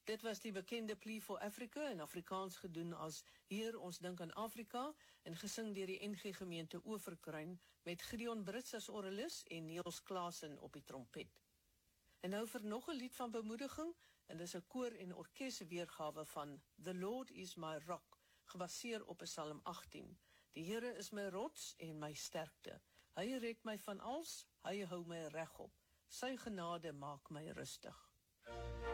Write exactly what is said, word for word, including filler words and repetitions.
Dit was die bekende Plea for Africa, in Afrikaans gedoen as Heer, ons dink aan Afrika, en gesing deur die N G gemeente Oeverkruin, met Gideon Brits as orgelis en Niels Klaasen op die trompet. En nou vir nog 'n lied van bemoediging, en dis 'n koor en orkes weergawe van The Lord is my rock, gebaseer op Psalm agttien. Die Here is my rots en my sterkte. Hy red my van als, hy hou my regop. Sy genade maak my rustig.